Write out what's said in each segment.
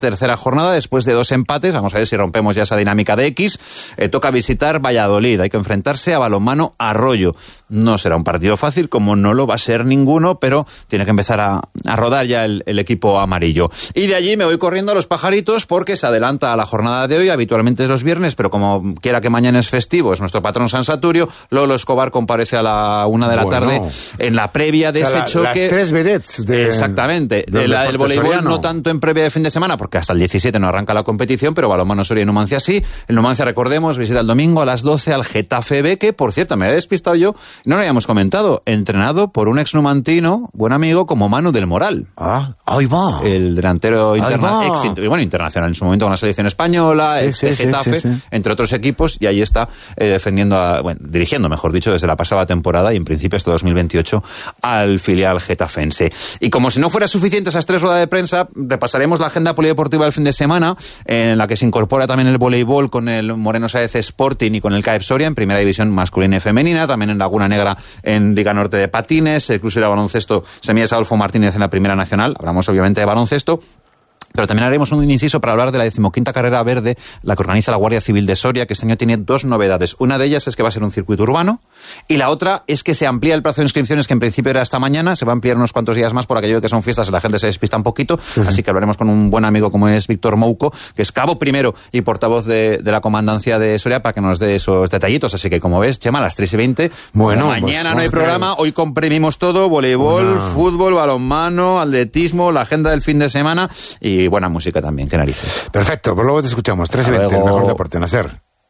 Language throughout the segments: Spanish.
tercera jornada, después de 2 empates, vamos a ver si rompemos ya esa dinámica de X, toca visitar Valladolid, hay que enfrentarse a Balonmano Arroyo. No será un partido fácil, como no lo va a ser ninguno, pero tiene que empezar a rodar ya el equipo amarillo. Y de allí me voy corriendo a Los Pajaritos, porque se adelanta a la jornada de hoy, habitualmente es los viernes, pero como quiera que mañana es festivo, es nuestro patrón San Saturio. Lolo Escobar comparece a la 1 de la tarde en la previa de ese choque. Las 3 vedettes Exactamente, la del voleibol soriano. No tanto en previa de fin de semana, porque hasta el 17 no arranca la competición, pero Balonmano Soria y Numancia sí. El Numancia, recordemos, visita el domingo a las 12 al Getafe B, que, por cierto, me había despistado yo, no lo habíamos comentado, entrenado por un exnumantino, buen amigo, como Manu del Moral. Ahí va. El delantero internacional en su momento con la selección española, Getafe, entre otros equipos, y ahí está dirigiendo, mejor dicho, desde la pasada temporada y en principio hasta 2028 al filial getafense. Y como si no fuera suficiente esas 3 ruedas de prensa, repasaremos la agenda polideportiva del fin de semana, en la que se incorpora también el voleibol con el Moreno Sáez Sporting y con el CAEP Soria en primera división masculina y femenina, también en Laguna Negra en Liga Norte de patines, el Club Soria Baloncesto Semillas Adolfo Martínez en la primera nacional, hablamos obviamente de baloncesto. Pero también haremos un inciso para hablar de la 15ª carrera verde, la que organiza la Guardia Civil de Soria, que este año tiene 2 novedades. Una de ellas es que va a ser un circuito urbano, y la otra es que se amplía el plazo de inscripciones, que en principio era esta mañana, se va a ampliar unos cuantos días más por aquello de que son fiestas y la gente se despista un poquito, así que hablaremos con un buen amigo como es Víctor Mouco, que es cabo primero y portavoz de la comandancia de Soria, para que nos dé esos detallitos. Así que, como ves, Chema, a las 3:20, mañana no hay programa, hoy comprimimos todo, voleibol, fútbol, balonmano, atletismo, la agenda del fin de semana y buena música también, qué narices. Perfecto, pues luego te escuchamos. 3:20, el mejor deporte, Nasser.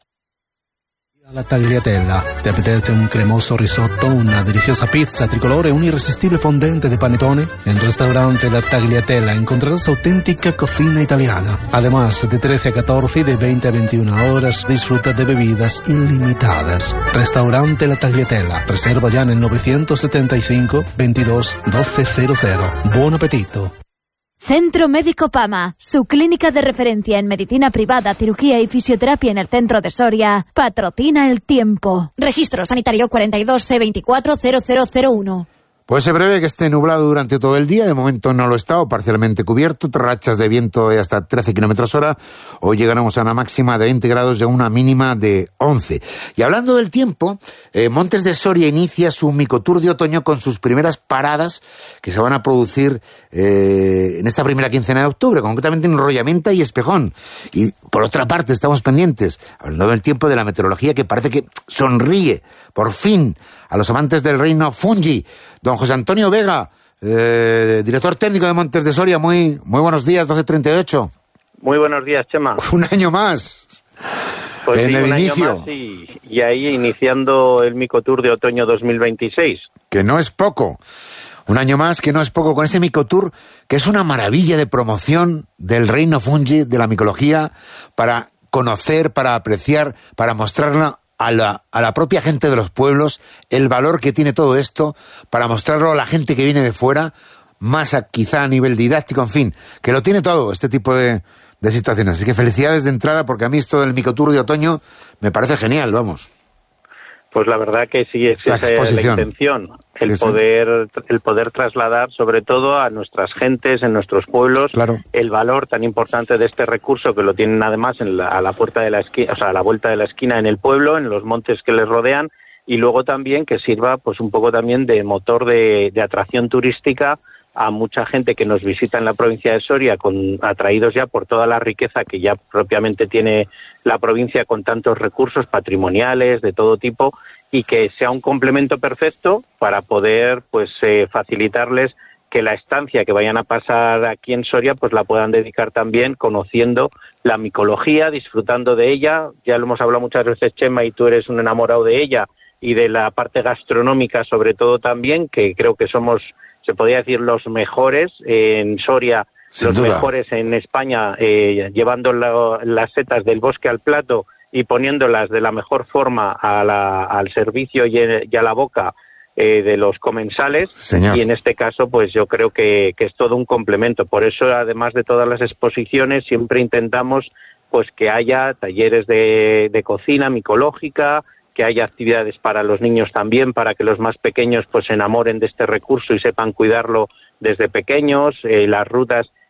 La tagliatella. ¿Te apetece un cremoso risotto, una deliciosa pizza tricolore, un irresistible fondente de panettone? En el restaurante La Tagliatella encontrarás auténtica cocina italiana. Además, de 13 a 14 y de 20 a 21 horas, disfruta de bebidas ilimitadas. Restaurante La Tagliatella. Reserva ya en el 975 22 1200. Buon appetito. Centro Médico Pama, su clínica de referencia en medicina privada, cirugía y fisioterapia en el centro de Soria, patrocina el tiempo. Registro sanitario 42C240001. Pues se prevé que esté nublado durante todo el día, de momento no lo está, o parcialmente cubierto, rachas de viento de hasta 13 kilómetros hora, hoy llegaremos a una máxima de 20 grados y a una mínima de 11. Y hablando del tiempo, Montes de Soria inicia su micotour de otoño con sus primeras paradas que se van a producir en esta primera quincena de octubre, concretamente en Royamenta y Espejón. Y por otra parte estamos pendientes, hablando del tiempo, de la meteorología, que parece que sonríe, por fin, a los amantes del reino fungi. Don José Antonio Vega, director técnico de Montes de Soria, muy buenos días, 12:38. Muy buenos días, Chema. Un año más. Pues en sí, el un inicio. año más y ahí iniciando el micotour de otoño 2026. Que no es poco. Un año más, que no es poco, con ese micotour, que es una maravilla de promoción del reino fungi, de la micología, para conocer, para apreciar, para mostrarla a la propia gente de los pueblos, el valor que tiene todo esto, para mostrarlo a la gente que viene de fuera, más quizá a nivel didáctico, en fin, que lo tiene todo este tipo de situaciones. Así que felicidades de entrada, porque a mí esto del micotour de otoño me parece genial, vamos. Pues la verdad que sí, esa es la intención, el poder trasladar sobre todo a nuestras gentes, en nuestros pueblos, claro, el valor tan importante de este recurso, que lo tienen además a la puerta de la esquina, o sea, a la vuelta de la esquina en el pueblo, en los montes que les rodean, y luego también que sirva pues un poco también de motor de atracción turística a mucha gente que nos visita en la provincia de Soria, atraídos ya por toda la riqueza que ya propiamente tiene la provincia, con tantos recursos patrimoniales de todo tipo, y que sea un complemento perfecto para poder pues facilitarles que la estancia que vayan a pasar aquí en Soria pues la puedan dedicar también conociendo la micología, disfrutando de ella. Ya lo hemos hablado muchas veces, Chema, y tú eres un enamorado de ella, y de la parte gastronómica sobre todo también, que creo que somos, se podría decir, los mejores en Soria, los mejores en España, llevando las setas del bosque al plato y poniéndolas de la mejor forma al servicio y a la boca de los comensales. Señor. Y en este caso pues yo creo que es todo un complemento. Por eso, además de todas las exposiciones, siempre intentamos pues que haya talleres de cocina micológica, que haya actividades para los niños también, para que los más pequeños pues se enamoren de este recurso y sepan cuidarlo desde pequeños. Las rutas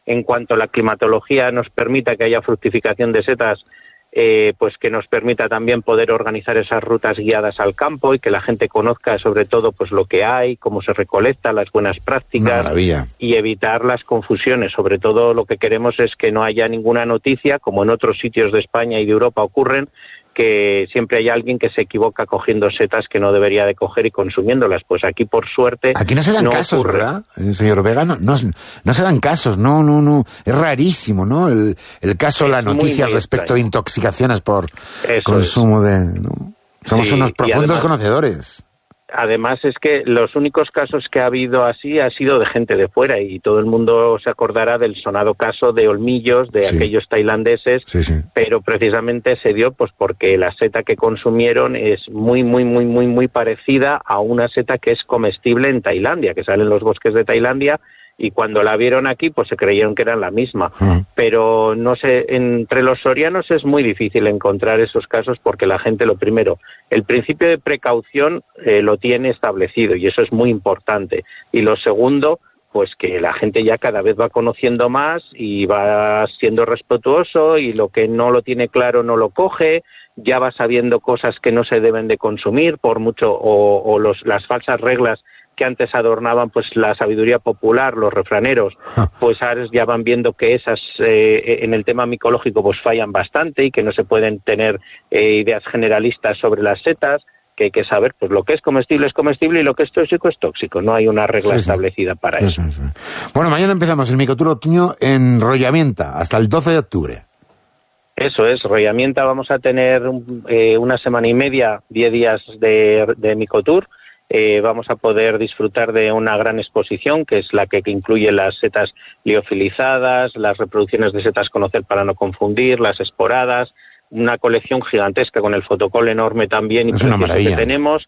en cuanto la climatología nos permita que haya fructificación de setas, pues que nos permita también poder organizar esas rutas guiadas al campo y que la gente conozca sobre todo pues lo que hay, cómo se recolecta, las buenas prácticas y evitar las confusiones. Sobre todo lo que queremos es que no haya ninguna noticia, como en otros sitios de España y de Europa ocurren, que siempre hay alguien que se equivoca cogiendo setas que no debería de coger y consumiéndolas. Pues aquí, por suerte, aquí no se dan casos, ocurre. ¿Verdad, señor Vega? No se dan casos, no. Es rarísimo, ¿no? El caso, la noticia al respecto de intoxicaciones por consumo de... ¿no? Somos unos profundos además, conocedores. Además es que los únicos casos que ha habido así ha sido de gente de fuera y todo el mundo se acordará del sonado caso de Olmillos, de aquellos tailandeses, pero precisamente se dio pues porque la seta que consumieron es muy parecida a una seta que es comestible en Tailandia, que sale en los bosques de Tailandia, y cuando la vieron aquí pues se creyeron que eran la misma. Pero no sé, entre los sorianos es muy difícil encontrar esos casos porque la gente, lo primero, el principio de precaución lo tiene establecido y eso es muy importante. Y lo segundo, pues que la gente ya cada vez va conociendo más y va siendo respetuoso y lo que no lo tiene claro no lo coge, ya va sabiendo cosas que no se deben de consumir por mucho las falsas reglas que antes adornaban pues la sabiduría popular, los refraneros, pues ahora ya van viendo que esas en el tema micológico pues fallan bastante y que no se pueden tener ideas generalistas sobre las setas, que hay que saber pues lo que es comestible y lo que es tóxico, no hay una regla establecida para eso. Bueno, mañana empezamos el Micotour otoño en Rollamienta, hasta el 12 de octubre. Eso es, Rollamienta vamos a tener una semana y media, 10 días de Micotour. Vamos a poder disfrutar de una gran exposición, que es la que incluye las setas liofilizadas, las reproducciones de setas conocer para no confundir, las esporadas, una colección gigantesca con el fotocol enorme también y que tenemos.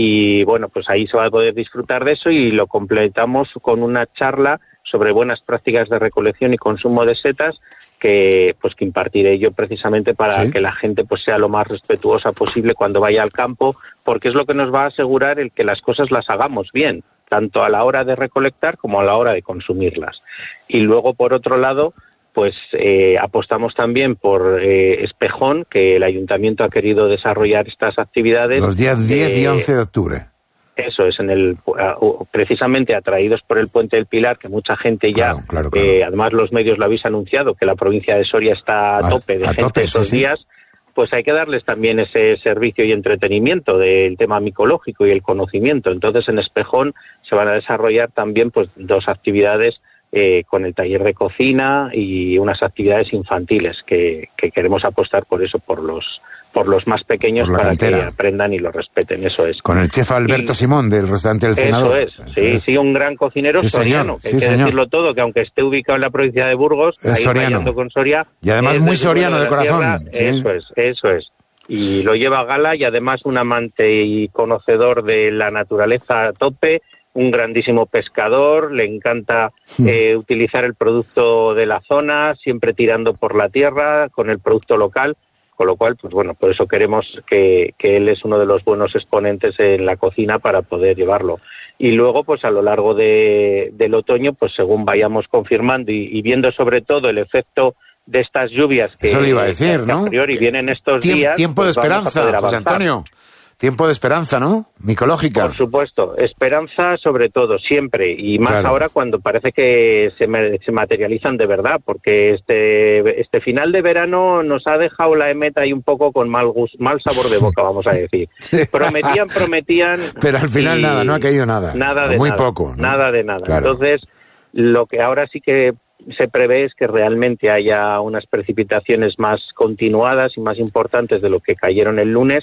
Y bueno, pues ahí se va a poder disfrutar de eso y lo completamos con una charla sobre buenas prácticas de recolección y consumo de setas que impartiré yo precisamente para que la gente pues sea lo más respetuosa posible cuando vaya al campo, porque es lo que nos va a asegurar el que las cosas las hagamos bien, tanto a la hora de recolectar como a la hora de consumirlas. Y luego, por otro lado, pues apostamos también por Espejón, que el Ayuntamiento ha querido desarrollar estas actividades. Los días 10 y 11 de octubre. Eso es, precisamente atraídos por el Puente del Pilar, que mucha gente ya, claro. Además los medios lo habéis anunciado, que la provincia de Soria está a tope de gente esos días, pues hay que darles también ese servicio y entretenimiento del tema micológico y el conocimiento. Entonces en Espejón se van a desarrollar también pues 2 actividades con el taller de cocina y unas actividades infantiles que queremos apostar por eso, por los más pequeños para cantera, que aprendan y lo respeten, eso es. Con el chef Alberto Simón del restaurante El Cenador. Eso es, sí, un gran cocinero soriano, que hay que decirlo todo, que aunque esté ubicado en la provincia de Burgos, ahí rayando con Soria. Y además muy soriano de corazón. Eso es. Y lo lleva a gala y además un amante y conocedor de la naturaleza a tope, un grandísimo pescador, le encanta utilizar el producto de la zona, siempre tirando por la tierra, con el producto local. Con lo cual, pues bueno, por eso queremos que él es uno de los buenos exponentes en la cocina para poder llevarlo. Y luego, pues a lo largo del otoño, pues según vayamos confirmando y viendo sobre todo el efecto de estas lluvias que, eso le iba a decir, ¿no? A priori vienen estos días. Tiempo de esperanza, José Antonio. Tiempo de esperanza, ¿no? Micológica. Por supuesto, esperanza sobre todo, siempre, y más ahora cuando parece que se materializan de verdad, porque este final de verano nos ha dejado la EMET ahí un poco con mal sabor de boca, vamos a decir. Prometían... Pero al final nada, no ha caído nada. Muy poco. ¿No? Nada de nada. Claro. Entonces, lo que ahora sí que se prevé es que realmente haya unas precipitaciones más continuadas y más importantes de lo que cayeron el lunes,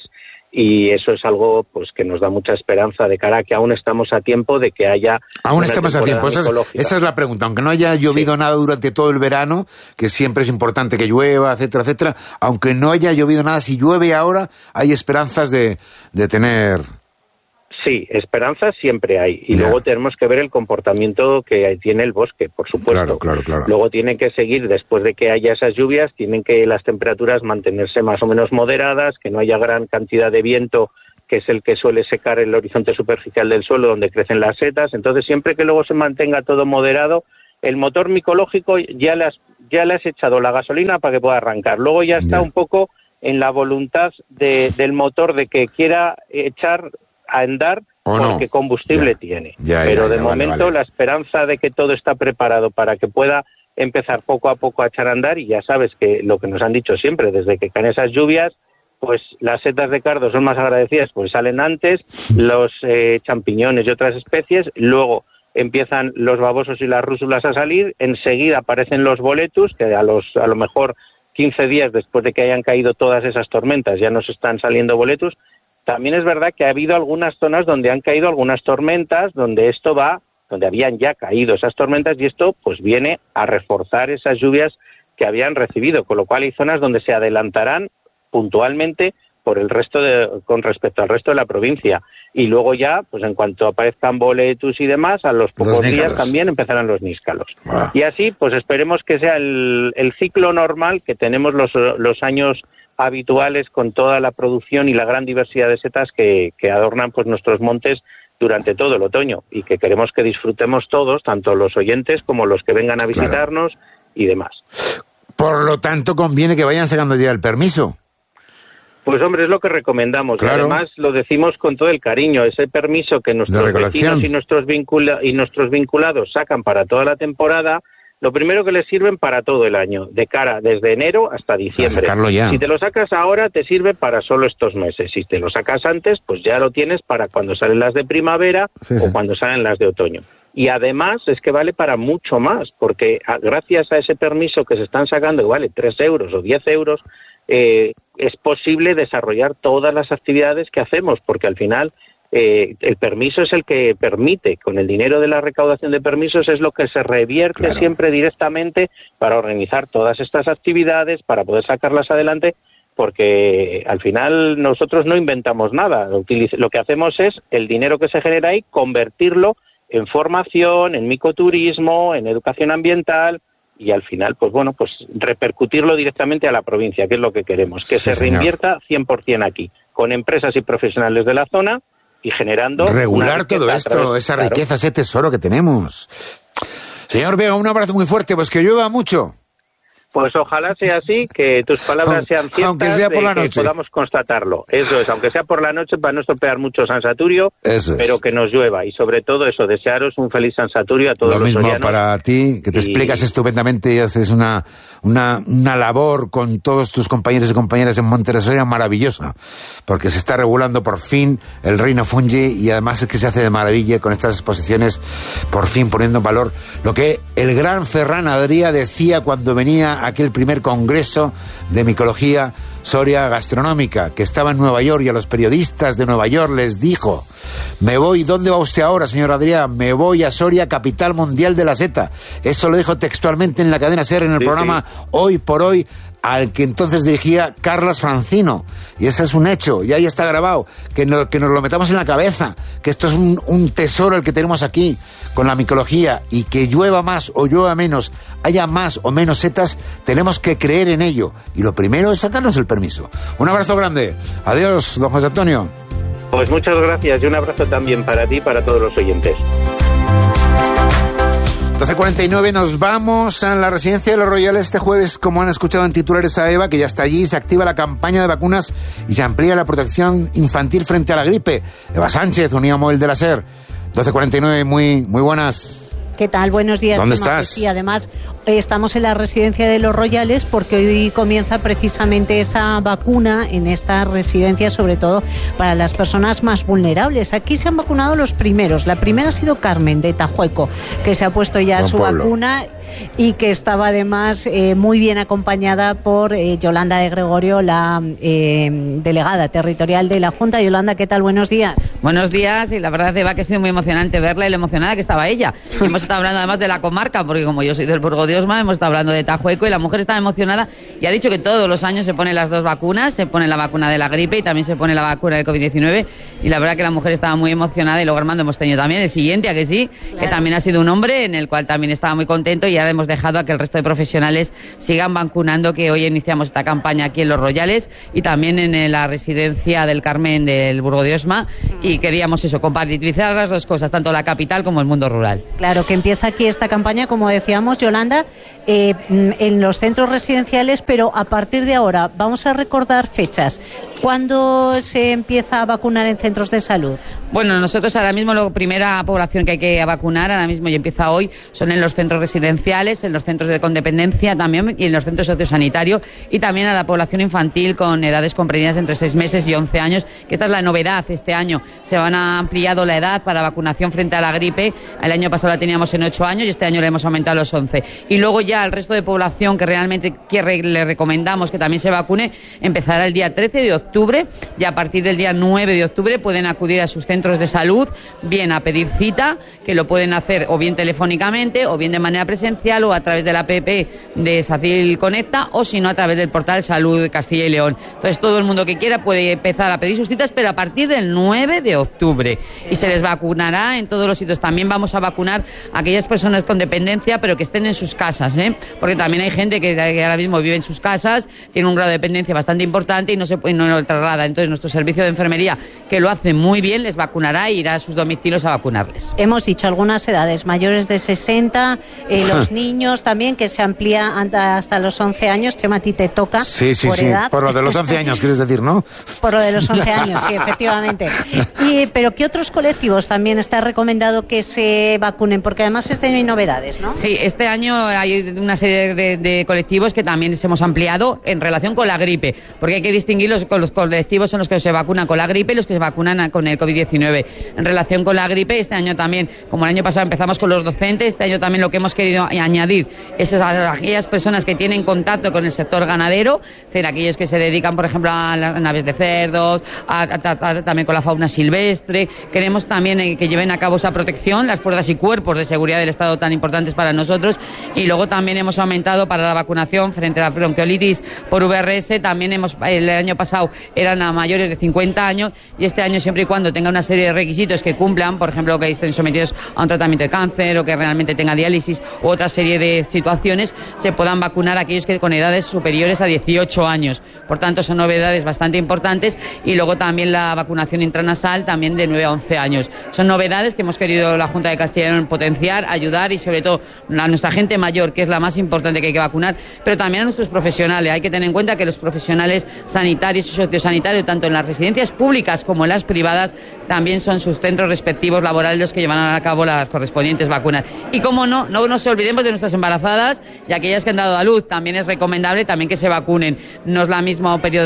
y eso es algo pues que nos da mucha esperanza de cara a que aún estamos a tiempo de que haya... Aún estamos a tiempo, esa es la pregunta. Aunque no haya llovido nada durante todo el verano, que siempre es importante que llueva, etcétera, aunque no haya llovido nada, si llueve ahora, hay esperanzas de tener... Sí, esperanzas siempre hay. Y luego tenemos que ver el comportamiento que tiene el bosque, por supuesto. Claro. Luego tienen que seguir, después de que haya esas lluvias, tienen que las temperaturas mantenerse más o menos moderadas, que no haya gran cantidad de viento, que es el que suele secar el horizonte superficial del suelo donde crecen las setas. Entonces, siempre que luego se mantenga todo moderado, el motor micológico ya le has echado la gasolina para que pueda arrancar. Luego ya está un poco en la voluntad del motor de que quiera echar a andar porque combustible tiene. Pero de momento la esperanza de que todo está preparado para que pueda empezar poco a poco a echar a andar, y ya sabes que lo que nos han dicho siempre, desde que caen esas lluvias, pues las setas de cardo son más agradecidas, pues salen antes, los champiñones y otras especies, luego empiezan los babosos y las rúsulas a salir, enseguida aparecen los boletus, que a lo mejor 15 días después de que hayan caído todas esas tormentas ya nos están saliendo boletus. También es verdad que ha habido algunas zonas donde han caído algunas tormentas, donde habían ya caído esas tormentas, y esto pues viene a reforzar esas lluvias que habían recibido, con lo cual hay zonas donde se adelantarán puntualmente con respecto al resto de la provincia, y luego ya, pues en cuanto aparezcan boletus y demás, a los pocos días también empezarán los níscalos. Y así, pues esperemos que sea el ciclo normal que tenemos los años habituales, con toda la producción y la gran diversidad de setas que adornan pues nuestros montes durante todo el otoño, y que queremos que disfrutemos todos, tanto los oyentes como los que vengan a visitarnos y demás. Por lo tanto, conviene que vayan sacando ya el permiso. Pues hombre, es lo que recomendamos. Además, lo decimos con todo el cariño. Ese permiso que nuestros vecinos y nuestros vinculados sacan para toda la temporada, lo primero que les sirven para todo el año, de cara desde enero hasta diciembre. Si te lo sacas ahora, te sirve para solo estos meses. Si te lo sacas antes, pues ya lo tienes para cuando salen las de primavera o cuando salen las de otoño. Y además es que vale para mucho más, porque gracias a ese permiso que se están sacando, que vale 3 euros o 10 euros, es posible desarrollar todas las actividades que hacemos, porque al final el permiso es el que permite, con el dinero de la recaudación de permisos, es lo que se revierte siempre directamente para organizar todas estas actividades, para poder sacarlas adelante, porque al final nosotros no inventamos nada. Lo que hacemos es el dinero que se genera ahí, convertirlo en formación, en micoturismo, en educación ambiental, y al final, pues bueno, pues repercutirlo directamente a la provincia, que es lo que queremos, que se reinvierta 100% aquí, con empresas y profesionales de la zona, y generando... Regular todo esto, esa riqueza, ese tesoro que tenemos. Señor Vega, un abrazo muy fuerte, pues que llueva mucho. Pues ojalá sea así, que tus palabras sean ciertas, aunque sea por la noche, que podamos constatarlo. Eso es, aunque sea por la noche, para no estropear mucho San Saturio, pero que nos llueva. Y sobre todo eso, desearos un feliz San Saturio a todos los sorianos. Lo mismo para ti, que te explicas estupendamente y haces una labor con todos tus compañeros y compañeras en Monte de Soria maravillosa, porque se está regulando por fin el reino fungi, y además es que se hace de maravilla con estas exposiciones, por fin poniendo en valor lo que el gran Ferran Adrià decía cuando venía aquel primer congreso de micología Soria gastronómica, que estaba en Nueva York, y a los periodistas de Nueva York les dijo: ¿dónde va usted ahora, señor Adrià? Me voy a Soria, capital mundial de la seta. Eso lo dijo textualmente en la cadena SER, en el programa Hoy por Hoy, al que entonces dirigía Carlos Francino. Y ese es un hecho, y ahí está grabado. Que nos lo metamos en la cabeza, que esto es un tesoro el que tenemos aquí con la micología, y que llueva más o llueva menos, haya más o menos setas, tenemos que creer en ello. Y lo primero es sacarnos el permiso. Un abrazo grande. Adiós, don José Antonio. Pues muchas gracias, y un abrazo también para ti y para todos los oyentes. 12:49, nos vamos a la residencia de los Royales este jueves. Como han escuchado en titulares a Eva, que ya está allí, se activa la campaña de vacunas y se amplía la protección infantil frente a la gripe. Eva Sánchez, Unidad Móvil de la SER. 12:49, muy buenas. ¿Qué tal? Buenos días. ¿Dónde estás? Sí, además estamos en la residencia de los Royales porque hoy comienza precisamente esa vacuna en esta residencia, sobre todo para las personas más vulnerables. Aquí se han vacunado los primeros. La primera ha sido Carmen, de Tajueco, que se ha puesto ya su vacuna, y que estaba además muy bien acompañada por Yolanda de Gregorio, la delegada territorial de la Junta. Yolanda, ¿qué tal? Buenos días. Buenos días, y la verdad, Eva, que ha sido muy emocionante verla y lo emocionada que estaba ella. Y hemos estado hablando además de la comarca, porque como yo soy del Burgo de Osma, hemos estado hablando de Tajueco y la mujer está emocionada y ha dicho que todos los años se ponen las dos vacunas, se pone la vacuna de la gripe y también se pone la vacuna del COVID-19 y la verdad que la mujer estaba muy emocionada y luego Armando hemos tenido también el siguiente, ¿a que sí? Claro. Que también ha sido un hombre en el cual también estaba muy contento y ahora hemos dejado a que el resto de profesionales sigan vacunando, que hoy iniciamos esta campaña aquí en Los Royales y también en la residencia del Carmen del Burgo de Osma y queríamos eso, compatibilizar las dos cosas, tanto la capital como el mundo rural. Claro, que empieza aquí esta campaña, como decíamos, Yolanda, en los centros residenciales, pero a partir de ahora vamos a recordar fechas. ¿Cuándo se empieza a vacunar en centros de salud? Bueno, nosotros ahora mismo la primera población que hay que vacunar, ahora mismo y empieza hoy, son en los centros residenciales, en los centros de dependencia también y en los centros sociosanitarios y también a la población infantil con edades comprendidas entre 6 meses y 11 años, que esta es la novedad este año. Se van a ampliado la edad para vacunación frente a la gripe. El año pasado la teníamos en 8 años y este año la hemos aumentado a los 11. Y luego ya al resto de población que realmente le recomendamos que también se vacune, empezará el día 13 de octubre y a partir del día 9 de octubre pueden acudir a sus centros de salud, bien a pedir cita, que lo pueden hacer o bien telefónicamente o bien de manera presencial o a través de la app de SACIL Conecta o si no a través del portal Salud Castilla y León. Entonces todo el mundo que quiera puede empezar a pedir sus citas, pero a partir del 9 de octubre y se les vacunará en todos los sitios. También vamos a vacunar a aquellas personas con dependencia pero que estén en sus casas, porque también hay gente que ahora mismo vive en sus casas, tiene un grado de dependencia bastante importante y no lo traslada. Entonces nuestro servicio de enfermería, que lo hace muy bien, les vacunará e irá a sus domicilios a vacunarles. Hemos dicho algunas edades, mayores de 60, los niños también, que se amplía hasta los 11 años. Chema, a ti te toca por edad. Por lo de los 11 años, quieres decir, ¿no? Por lo de los 11 años, sí, efectivamente. Pero ¿qué otros colectivos también está recomendado que se vacunen? Porque además este año hay novedades, ¿no? Sí, este año hay una serie de colectivos que también hemos ampliado en relación con la gripe, porque hay que distinguir con los colectivos en los que se vacunan con la gripe y los que se vacunan con el COVID-19. En relación con la gripe, este año también, como el año pasado empezamos con los docentes, este año también lo que hemos querido añadir es a aquellas personas que tienen contacto con el sector ganadero, es decir, aquellos que se dedican, por ejemplo, a las naves de cerdos, también con la fauna silvestre. Queremos también que lleven a cabo esa protección, las fuerzas y cuerpos de seguridad del Estado tan importantes para nosotros. Y luego también hemos aumentado para la vacunación frente a la bronquiolitis por VRS. También el año pasado eran a mayores de 50 años y este año, siempre y cuando tenga una serie de requisitos que cumplan, por ejemplo, que estén sometidos a un tratamiento de cáncer o que realmente tenga diálisis u otra serie de situaciones, se puedan vacunar a aquellos que con edades superiores a 18 años. Por tanto, son novedades bastante importantes. Y luego también la vacunación intranasal también de 9 a 11 años. Son novedades que hemos querido la Junta de Castilla y León potenciar, ayudar y sobre todo a nuestra gente mayor, que es la más importante que hay que vacunar, pero también a nuestros profesionales. Hay que tener en cuenta que los profesionales sanitarios y sociosanitarios, tanto en las residencias públicas como en las privadas, también son sus centros respectivos laborales los que llevan a cabo las correspondientes vacunas. Y como no nos olvidemos de nuestras embarazadas y aquellas que han dado a luz. También es recomendable también que se vacunen. No es la misma periodo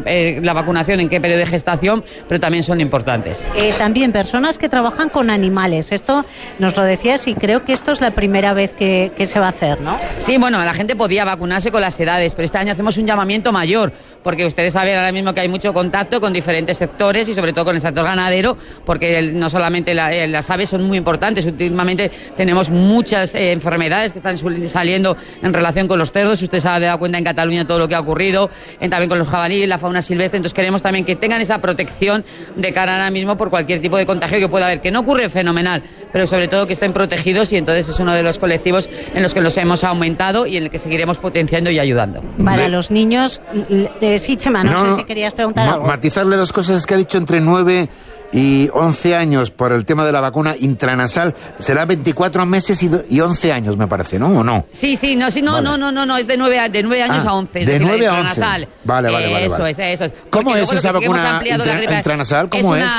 la vacunación en qué periodo de gestación, pero también son importantes. También personas que trabajan con animales. Esto nos lo decías y creo que esto es la primera vez que se va a hacer, ¿no? Sí, bueno, la gente podía vacunarse con las edades, pero este año hacemos un llamamiento mayor, porque ustedes saben ahora mismo que hay mucho contacto con diferentes sectores y sobre todo con el sector ganadero, porque no solamente las aves son muy importantes. Últimamente tenemos muchas enfermedades que están saliendo en relación con los cerdos. Usted se ha dado cuenta en Cataluña todo lo que ha ocurrido, también con los jabalíes, la fauna silvestre. Entonces queremos también que tengan esa protección de cara ahora mismo por cualquier tipo de contagio que pueda haber, que no ocurre fenomenal, pero sobre todo que estén protegidos, y entonces es uno de los colectivos en los que los hemos aumentado y en el que seguiremos potenciando y ayudando. Para los niños, sí, Chema, no sé si querías preguntar algo. Matizarle dos cosas que ha dicho entre 9 y 11 años por el tema de la vacuna intranasal. Será 24 meses y 11 años, me parece, ¿no? ¿O no? Sí, no, es de 9 años a 11. De 9 a 11. Vale. Eso es. ¿Cómo es esa vacuna intranasal? ¿Cómo es?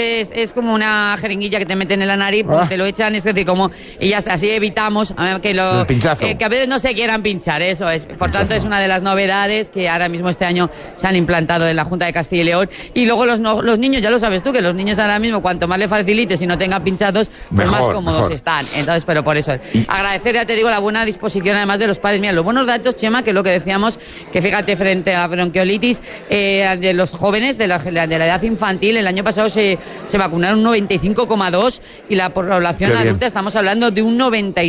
Es como una jeringuilla que te meten en la nariz, te lo echan, es decir, como, y ya está, así evitamos el pinchazo. Que a veces no se quieran pinchar, eso es. Por tanto, es una de las novedades que ahora mismo este año se han implantado en la Junta de Castilla y León. Y luego los niños, ya lo sabes tú, que los niños niños ahora mismo, cuanto más le facilites y no tenga pinchazos, pues más cómodos están. Entonces, pero por eso. Agradecer, ya te digo, la buena disposición además de los padres. Mira, los buenos datos, Chema, que es lo que decíamos, que fíjate, frente a la bronquiolitis de los jóvenes de la edad infantil, el año pasado se vacunaron un 95,2 y la población adulta estamos hablando de un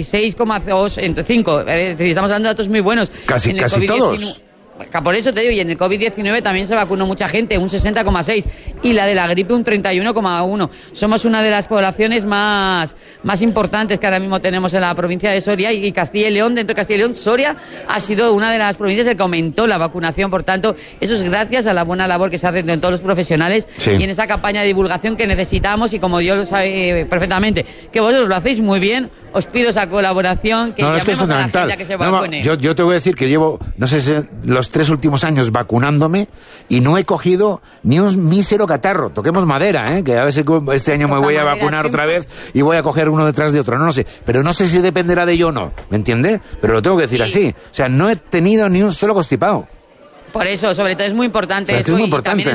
96,2 entre 5. Es decir, estamos hablando de datos muy buenos. Casi todos. Por eso te digo, y en el COVID-19 también se vacunó mucha gente, un 60,6, y la de la gripe un 31,1. Somos una de las poblaciones más importantes que ahora mismo tenemos en la provincia de Soria, y Castilla y León, dentro de Castilla y León, Soria ha sido una de las provincias que aumentó la vacunación. Por tanto, eso es gracias a la buena labor que se hace en todos los profesionales y en esa campaña de divulgación que necesitamos, y como yo lo sabe perfectamente, que vosotros lo hacéis muy bien, os pido esa colaboración, que llamemos es fundamental. a la gente a que se vacune. Yo te voy a decir que llevo, no sé si los 3 últimos años vacunándome y no he cogido ni un mísero catarro. Toquemos madera, que a ver si este año me voy a vacunar otra vez y voy a coger uno detrás de otro. No sé, pero no sé si dependerá de ello o no, ¿me entiendes? Pero lo tengo que decir así. O sea, no he tenido ni un solo constipado. Por eso, sobre todo es muy importante. O sea, es muy importante.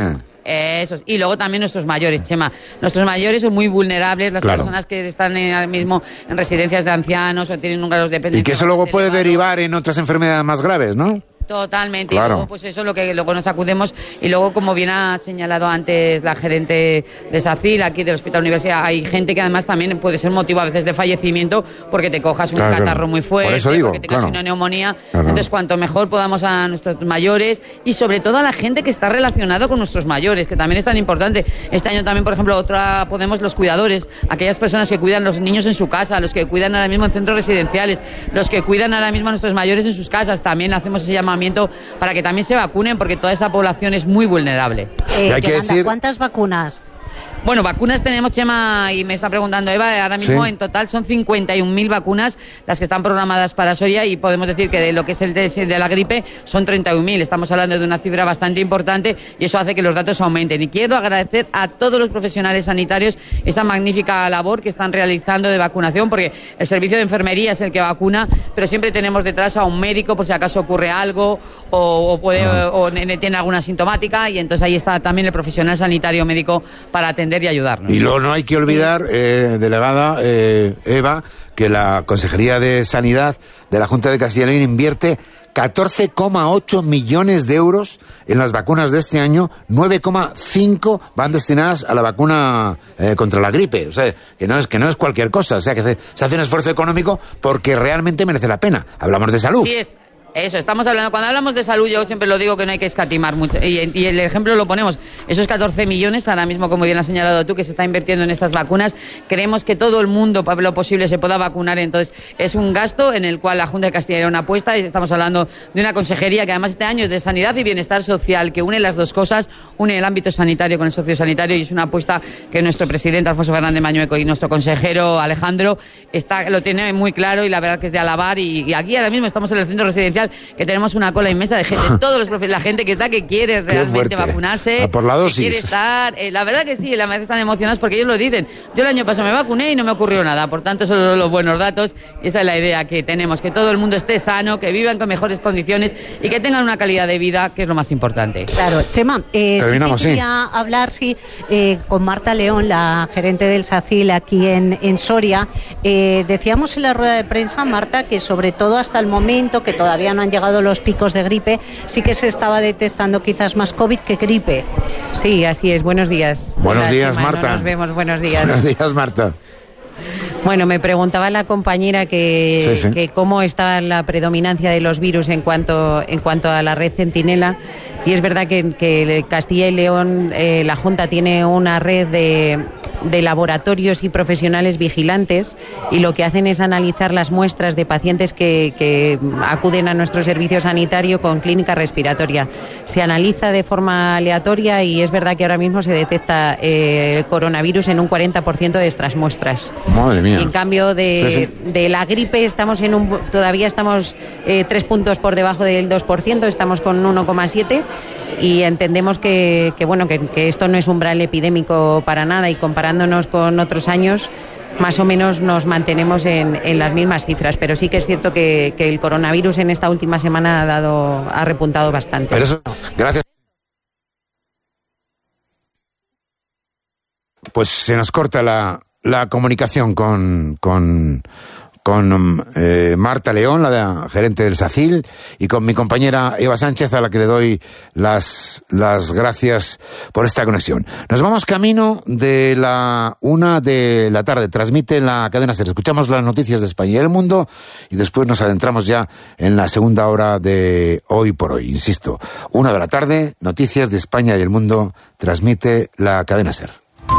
Y luego también nuestros mayores, Chema. Nuestros mayores son muy vulnerables, las personas que están ahora mismo en residencias de ancianos o tienen un grado de dependencia. Y que eso luego puede derivar en otras enfermedades más graves, ¿no? Totalmente, claro. Y luego pues eso es luego nos acudimos, y luego, como bien ha señalado antes la gerente de SACIL aquí del Hospital Universidad, hay gente que además también puede ser motivo a veces de fallecimiento porque te cojas un catarro muy fuerte, porque tengas una neumonía. Entonces, cuanto mejor podamos a nuestros mayores, y sobre todo a la gente que está relacionada con nuestros mayores, que también es tan importante. Este año también, por ejemplo, podemos los cuidadores, aquellas personas que cuidan los niños en su casa, los que cuidan ahora mismo en centros residenciales, los que cuidan ahora mismo a nuestros mayores en sus casas, también hacemos ese llamamiento para que también se vacunen, porque toda esa población es muy vulnerable. Yolanda, ¿cuántas vacunas? Bueno, vacunas tenemos, Chema, y me está preguntando Eva, ahora mismo en total son 51.000 vacunas las que están programadas para Soria, y podemos decir que de lo que es el de la gripe son 31.000. Estamos hablando de una cifra bastante importante, y eso hace que los datos aumenten. Y quiero agradecer a todos los profesionales sanitarios esa magnífica labor que están realizando de vacunación, porque el servicio de enfermería es el que vacuna, pero siempre tenemos detrás a un médico por si acaso ocurre algo o tiene alguna sintomática, y entonces ahí está también el profesional sanitario médico para atender y ayudarnos. Y luego no hay que olvidar, delegada Eva, que la Consejería de Sanidad de la Junta de Castilla y León invierte 14,8 millones de euros en las vacunas de este año, 9,5 van destinadas a la vacuna contra la gripe. O sea, que no es cualquier cosa. O sea, que se hace un esfuerzo económico porque realmente merece la pena. Hablamos de salud. Sí, eso, estamos hablando. Cuando hablamos de salud, yo siempre lo digo que no hay que escatimar mucho. Y el ejemplo lo ponemos. Esos 14 millones, ahora mismo, como bien has señalado tú, que se está invirtiendo en estas vacunas. Creemos que todo el mundo, para lo posible, se pueda vacunar. Entonces, es un gasto en el cual la Junta de Castilla y León apuesta. Y estamos hablando de una consejería que, además, este año es de sanidad y bienestar social, que une las dos cosas, une el ámbito sanitario con el sociosanitario, y es una apuesta que nuestro presidente, Alfonso Fernández Mañueco, y nuestro consejero, Alejandro, lo tiene muy claro, y la verdad que es de alabar. Y aquí, ahora mismo, estamos en el centro residencial, que tenemos una cola inmensa de gente, la gente que está, que quiere realmente vacunarse, por la dosis. Que quiere estar, la verdad que sí, la verdad están emocionados porque ellos lo dicen. Yo el año pasado me vacuné y no me ocurrió nada, por tanto son los buenos datos, y esa es la idea que tenemos, que todo el mundo esté sano, que vivan con mejores condiciones y que tengan una calidad de vida, que es lo más importante. Claro, Chema, quería hablar con Marta León, la gerente del SACIL aquí en Soria. Decíamos en la rueda de prensa, Marta, que sobre todo hasta el momento, que todavía no han llegado los picos de gripe, sí que se estaba detectando quizás más COVID que gripe. Sí, así es. Buenos días. Buenos días, Marta. Nos vemos. Buenos días. Buenos días, Marta. Bueno, me preguntaba la compañera que cómo está la predominancia de los virus en cuanto a la red Centinela. Y es verdad que Castilla y León, la Junta tiene una red de laboratorios y profesionales vigilantes, y lo que hacen es analizar las muestras de pacientes que acuden a nuestro servicio sanitario con clínica respiratoria. Se analiza de forma aleatoria, y es verdad que ahora mismo se detecta coronavirus en un 40% de estas muestras. Madre mía. Y en cambio de la gripe todavía estamos 3 puntos por debajo del 2%, estamos con 1,7%. Y entendemos que esto no es umbral epidémico para nada, y comparándonos con otros años, más o menos nos mantenemos en las mismas cifras, pero sí que es cierto que el coronavirus en esta última semana ha repuntado bastante. Pero eso, gracias. pues se nos corta la comunicación con Marta León, la gerente del SACIL, y con mi compañera Eva Sánchez, a la que le doy las gracias por esta conexión. Nos vamos camino de la 1 de la tarde. Transmite la cadena SER. Escuchamos las noticias de España y el mundo y después nos adentramos ya en la segunda hora de Hoy por Hoy. Insisto, 1 de la tarde, noticias de España y el mundo. Transmite la cadena SER.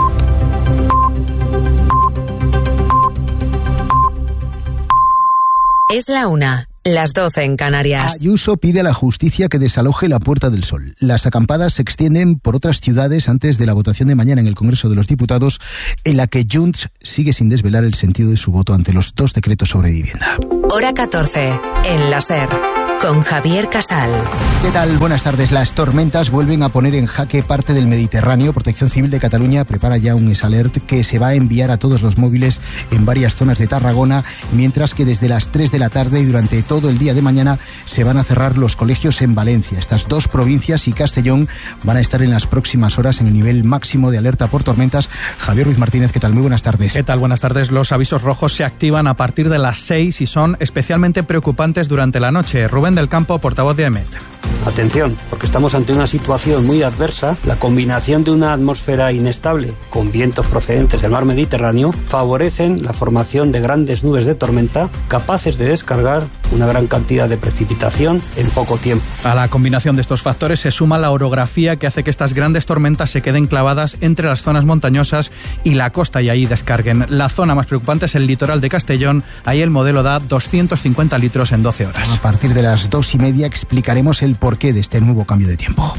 Es la 1, las 12 en Canarias. Ayuso pide a la justicia que desaloje la Puerta del Sol. Las acampadas se extienden por otras ciudades antes de la votación de mañana en el Congreso de los Diputados, en la que Junts sigue sin desvelar el sentido de su voto ante los 2 decretos sobre vivienda. Hora 14, en la SER, con Javier Casal. ¿Qué tal? Buenas tardes. Las tormentas vuelven a poner en jaque parte del Mediterráneo. Protección Civil de Cataluña prepara ya un S-Alert que se va a enviar a todos los móviles en varias zonas de Tarragona, mientras que desde las 3 de la tarde y durante todo el día de mañana se van a cerrar los colegios en Valencia. Estas 2 provincias y Castellón van a estar en las próximas horas en el nivel máximo de alerta por tormentas. Javier Ruiz Martínez, ¿qué tal? Muy buenas tardes. ¿Qué tal? Buenas tardes. Los avisos rojos se activan a partir de las 6 y son especialmente preocupantes durante la noche. Rubén del Campo, portavoz de EMET. Atención, porque estamos ante una situación muy adversa. La combinación de una atmósfera inestable con vientos procedentes del mar Mediterráneo favorecen la formación de grandes nubes de tormenta capaces de descargar una gran cantidad de precipitación en poco tiempo. A la combinación de estos factores se suma la orografía que hace que estas grandes tormentas se queden clavadas entre las zonas montañosas y la costa y ahí descarguen. La zona más preocupante es el litoral de Castellón. Ahí el modelo da 250 litros en 12 horas. A partir de las 2:30 explicaremos el porqué de este nuevo cambio de tiempo.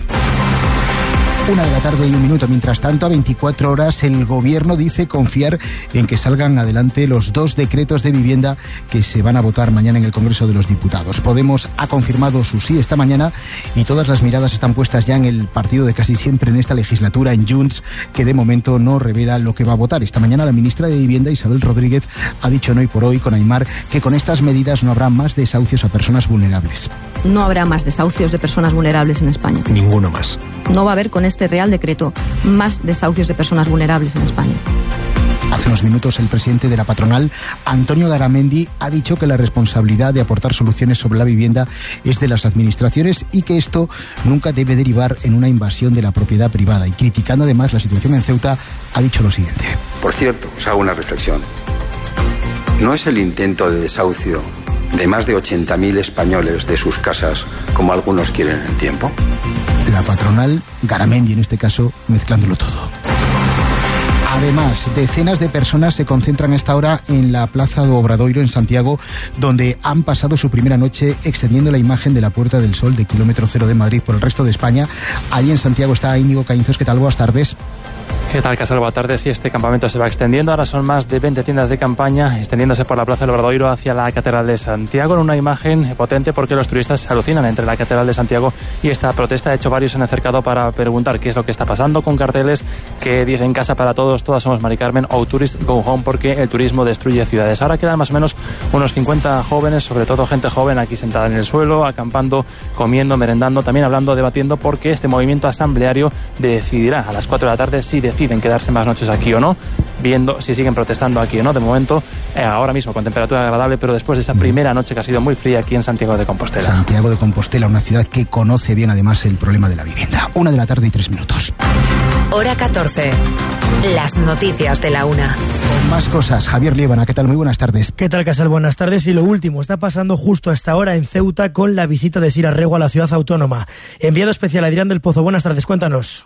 1 de la tarde y 1 minuto. Mientras tanto, a 24 horas, el Gobierno dice confiar en que salgan adelante los 2 decretos de vivienda que se van a votar mañana en el Congreso de los Diputados. Podemos ha confirmado su sí esta mañana y todas las miradas están puestas ya en el partido de casi siempre en esta legislatura, en Junts, que de momento no revela lo que va a votar. Esta mañana la ministra de Vivienda, Isabel Rodríguez, ha dicho en Hoy por Hoy con Aimar que con estas medidas no habrá más desahucios a personas vulnerables. No habrá más desahucios de personas vulnerables en España. Ninguno más. No va a haber con este Real Decreto más desahucios de personas vulnerables en España. Hace unos minutos el presidente de la patronal, Antonio Garamendi, ha dicho que la responsabilidad de aportar soluciones sobre la vivienda es de las administraciones y que esto nunca debe derivar en una invasión de la propiedad privada. Y criticando además la situación en Ceuta, ha dicho lo siguiente. Por cierto, os hago una reflexión. ¿No es el intento de desahucio de más de 80.000 españoles de sus casas como algunos quieren en el tiempo? La patronal, Garamendi en este caso, mezclándolo todo. Además, decenas de personas se concentran a esta hora en la Plaza do Obradoiro en Santiago, donde han pasado su primera noche extendiendo la imagen de la Puerta del Sol de kilómetro cero de Madrid por el resto de España. Allí en Santiago está Íñigo Caínzos. ¿Qué tal? Buenas tardes. ¿Qué tal, Casal? Buenas tardes. Sí, este campamento se va extendiendo. Ahora son más de 20 tiendas de campaña, extendiéndose por la Plaza del Obradoiro hacia la Catedral de Santiago, en una imagen potente porque los turistas se alucinan entre la Catedral de Santiago y esta protesta. De hecho, varios se han acercado para preguntar qué es lo que está pasando, con carteles que dicen casa para todos, todas somos Mari Carmen, o Tourist Go Home, porque el turismo destruye ciudades. Ahora quedan más o menos unos 50 jóvenes, sobre todo gente joven, aquí sentada en el suelo, acampando, comiendo, merendando, también hablando, debatiendo, porque este movimiento asambleario decidirá a las 4 de la tarde si deciden quedarse más noches aquí o no, viendo si siguen protestando aquí o no. De momento, ahora mismo con temperatura agradable, pero después de esa primera noche que ha sido muy fría aquí en Santiago de Compostela. Santiago de Compostela, una ciudad que conoce bien además el problema de la vivienda. 1 de la tarde y 3 minutos. Hora 14. Las noticias de la 1. Con más cosas, Javier Liébana, ¿qué tal? Muy buenas tardes. ¿Qué tal, Casal? Buenas tardes. Y lo último está pasando justo a esta hora en Ceuta con la visita de Sira Rego a la ciudad autónoma. Enviado especial Adrián del Pozo. Buenas tardes, cuéntanos.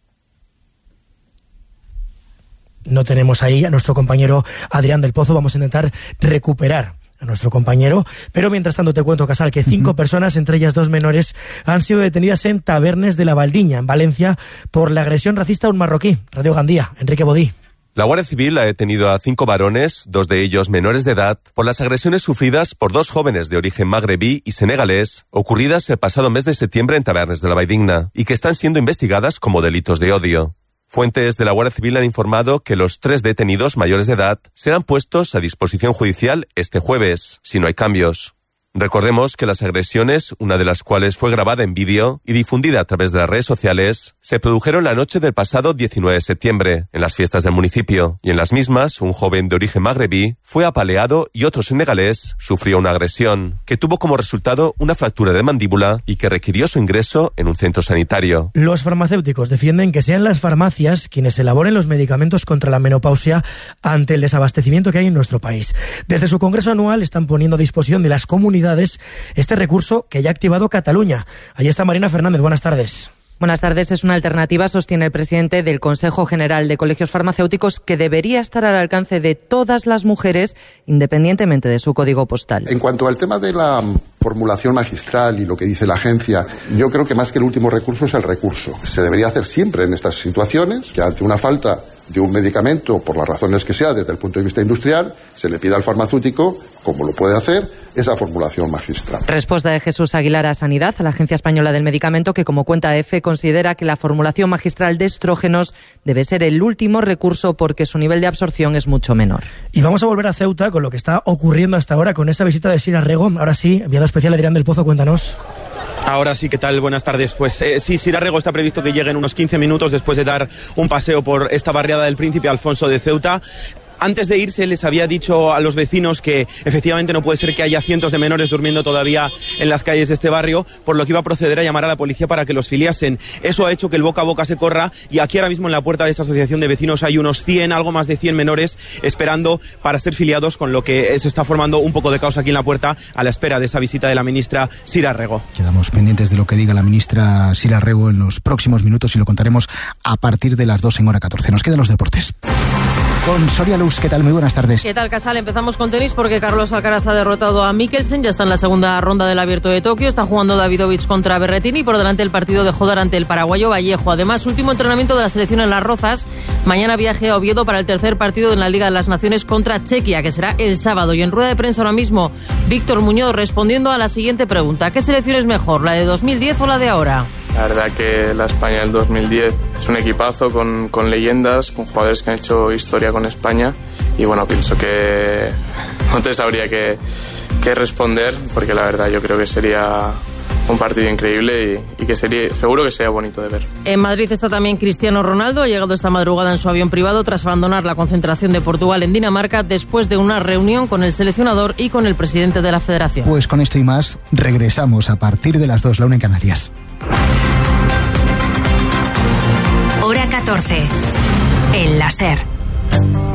No tenemos ahí a nuestro compañero Adrián del Pozo. Vamos a intentar recuperar a nuestro compañero, pero mientras tanto te cuento, Casal, que 5 personas, entre ellas 2 menores, han sido detenidas en Tabernes de la Valdiña, en Valencia, por la agresión racista a un marroquí. Radio Gandía, Enrique Bodí. La Guardia Civil ha detenido a 5 varones, 2 de ellos menores de edad, por las agresiones sufridas por 2 jóvenes de origen magrebí y senegalés, ocurridas el pasado mes de septiembre en Tabernes de la Valdiña, y que están siendo investigadas como delitos de odio. Fuentes de la Guardia Civil han informado que los 3 detenidos mayores de edad serán puestos a disposición judicial este jueves, si no hay cambios. Recordemos que las agresiones, una de las cuales fue grabada en vídeo y difundida a través de las redes sociales, se produjeron la noche del pasado 19 de septiembre, en las fiestas del municipio, y en las mismas, un joven de origen magrebí fue apaleado y otro senegalés sufrió una agresión, que tuvo como resultado una fractura de mandíbula y que requirió su ingreso en un centro sanitario. Los farmacéuticos defienden que sean las farmacias quienes elaboren los medicamentos contra la menopausia ante el desabastecimiento que hay en nuestro país. Desde su congreso anual están poniendo a disposición de las comunidades este recurso que ya ha activado Cataluña. Ahí está Marina Fernández, buenas tardes. Buenas tardes. Es una alternativa, sostiene el presidente del Consejo General de Colegios Farmacéuticos, que debería estar al alcance de todas las mujeres, independientemente de su código postal. En cuanto al tema de la formulación magistral y lo que dice la agencia, yo creo que más que el último recurso es el recurso. Se debería hacer siempre en estas situaciones, que ante una falta de un medicamento, por las razones que sea, desde el punto de vista industrial, se le pida al farmacéutico, como lo puede hacer, esa formulación magistral. Respuesta de Jesús Aguilar a Sanidad, a la Agencia Española del Medicamento, que como cuenta EFE considera que la formulación magistral de estrógenos debe ser el último recurso porque su nivel de absorción es mucho menor. Y vamos a volver a Ceuta con lo que está ocurriendo hasta ahora con esa visita de Sira Rego. Ahora sí, enviado especial Adrián del Pozo, cuéntanos. Ahora sí, ¿qué tal? Buenas tardes. Pues sí, Sira Rego está previsto que llegue en unos 15 minutos después de dar un paseo por esta barriada del Príncipe Alfonso de Ceuta. Antes de irse les había dicho a los vecinos que efectivamente no puede ser que haya cientos de menores durmiendo todavía en las calles de este barrio, por lo que iba a proceder a llamar a la policía para que los filiasen. Eso ha hecho que el boca a boca se corra y aquí ahora mismo en la puerta de esta asociación de vecinos hay unos 100, algo más de 100 menores esperando para ser filiados, con lo que se está formando un poco de caos aquí en la puerta a la espera de esa visita de la ministra Sira Rego. Quedamos pendientes de lo que diga la ministra Sira Rego en los próximos minutos y lo contaremos a partir de las 2 en hora 14. Nos quedan los deportes. Con Soria Luz, ¿qué tal? Muy buenas tardes. ¿Qué tal, Casal? Empezamos con tenis porque Carlos Alcaraz ha derrotado a Mikkelsen, ya está en la segunda ronda del Abierto de Tokio, está jugando Davidovich contra Berrettini y por delante el partido de Jodar ante el paraguayo Vallejo. Además, último entrenamiento de la selección en Las Rozas, mañana viaje a Oviedo para el tercer partido en la Liga de las Naciones contra Chequia, que será el sábado. Y en rueda de prensa ahora mismo, Víctor Muñoz respondiendo a la siguiente pregunta: ¿qué selección es mejor, la de 2010 o la de ahora? La verdad que la España del 2010 es un equipazo con leyendas, con jugadores que han hecho historia con España y bueno, pienso que no te sabría qué responder porque la verdad yo creo que sería un partido increíble y que seguro que sería bonito de ver. En Madrid está también Cristiano Ronaldo, ha llegado esta madrugada en su avión privado tras abandonar la concentración de Portugal en Dinamarca después de una reunión con el seleccionador y con el presidente de la federación. Pues con esto y más regresamos a partir de las 2, la 1 en Canarias. Hora 14, en la SER.